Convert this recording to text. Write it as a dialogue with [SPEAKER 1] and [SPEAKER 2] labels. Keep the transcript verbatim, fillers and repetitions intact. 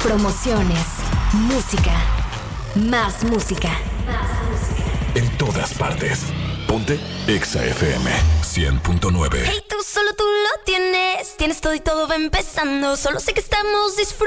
[SPEAKER 1] promociones, música, más música.
[SPEAKER 2] En todas partes. Ponte Exa F M cien punto nueve.
[SPEAKER 3] Hey, tú, solo tú lo tienes. Tienes todo y todo va empezando. Solo sé que estamos disfrutando.